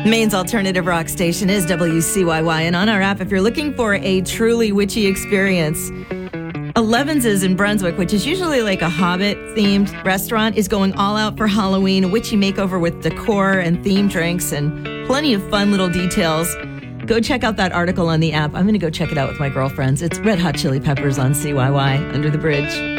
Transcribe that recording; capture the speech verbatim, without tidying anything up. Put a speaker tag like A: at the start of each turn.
A: Maine's alternative rock station is W C Y Y, and on our app, if you're looking for a truly witchy experience, Eleven's is in Brunswick, which is usually like a Hobbit-themed restaurant, is going all out for Halloween, a witchy makeover with decor and themed drinks and plenty of fun little details. Go check out that article on the app. I'm going to go check it out with my girlfriends. It's Red Hot Chili Peppers on C Y Y, Under the Bridge.